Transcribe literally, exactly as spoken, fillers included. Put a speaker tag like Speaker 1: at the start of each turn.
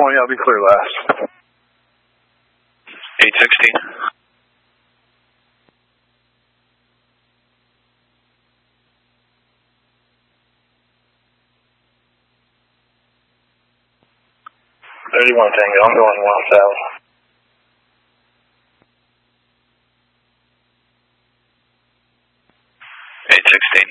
Speaker 1: twenty, I'll be clear last.
Speaker 2: eight sixteen.
Speaker 1: thirty-one Tango, I'm going one south.
Speaker 2: eight sixteen.